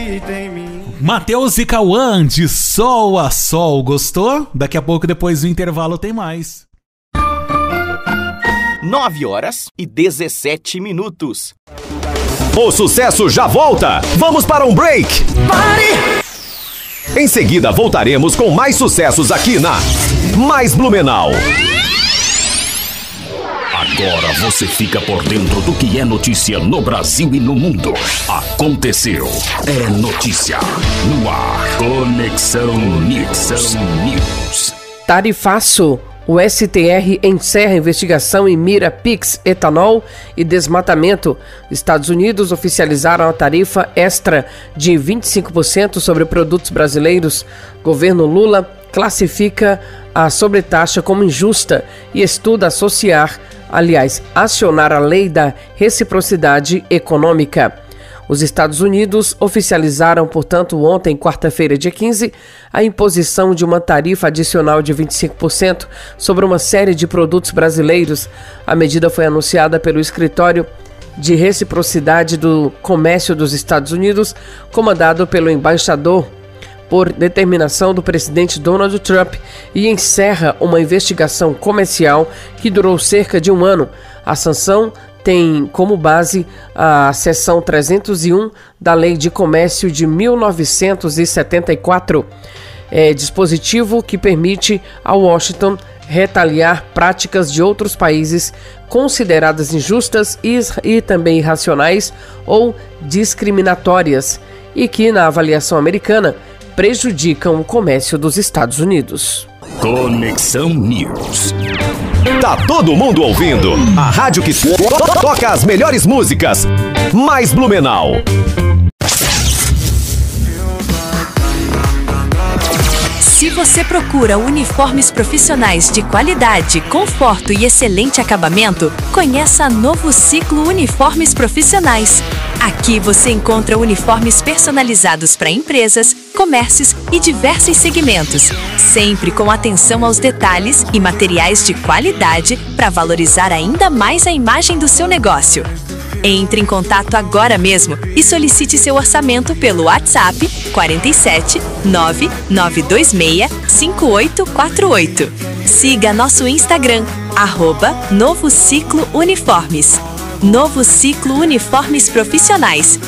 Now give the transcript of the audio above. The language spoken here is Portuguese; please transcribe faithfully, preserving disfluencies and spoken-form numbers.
acredita em mim. Matheus e Cauã, de sol a sol. Gostou? Daqui a pouco, depois do intervalo, tem mais. nove horas e dezessete minutos. O sucesso já volta. Vamos para um break. Pare! Em seguida, voltaremos com mais sucessos aqui na Mais Blumenau. Agora você fica por dentro do que é notícia no Brasil e no mundo. Aconteceu. É notícia. No ar. Conexão News. News. Tarifaço. O S T R encerra a investigação e mira Pix, etanol e desmatamento. Estados Unidos oficializaram a tarifa extra de vinte e cinco por cento sobre produtos brasileiros. Governo Lula classifica a sobretaxa como injusta e estuda associar, aliás, acionar a lei da reciprocidade econômica. Os Estados Unidos oficializaram, portanto, ontem, quarta-feira, dia quinze, a imposição de uma tarifa adicional de vinte e cinco por cento sobre uma série de produtos brasileiros. A medida foi anunciada pelo Escritório de Reciprocidade do Comércio dos Estados Unidos, comandado pelo embaixador, por determinação do presidente Donald Trump, e encerra uma investigação comercial que durou cerca de um ano. A sanção tem como base a seção trezentos e um da Lei de Comércio de mil novecentos e setenta e quatro, é, dispositivo que permite a Washington retaliar práticas de outros países consideradas injustas e, e também irracionais ou discriminatórias e que, na avaliação americana, prejudicam o comércio dos Estados Unidos. Conexão News. Tá todo mundo ouvindo a rádio que toca as melhores músicas. Mais Blumenau. Se você procura uniformes profissionais de qualidade, conforto e excelente acabamento, conheça a Novo Ciclo Uniformes Profissionais. Aqui você encontra uniformes personalizados para empresas, comércios e diversos segmentos, sempre com atenção aos detalhes e materiais de qualidade para valorizar ainda mais a imagem do seu negócio. Entre em contato agora mesmo e solicite seu orçamento pelo WhatsApp quarenta e sete, nove nove dois seis, cinco oito quatro oito. Siga nosso Instagram, arroba Novo Ciclo Uniformes. Novo Ciclo Uniformes Profissionais.